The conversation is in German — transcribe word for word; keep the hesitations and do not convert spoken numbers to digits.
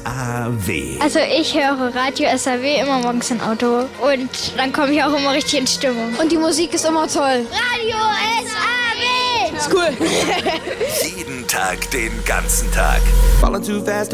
A W. Also ich höre Radio S A W immer morgens im Auto und dann komme ich auch immer richtig in Stimmung. Und die Musik ist immer toll. Radio S A W! Ist cool. Jeden Tag, den ganzen Tag. Falling too fast.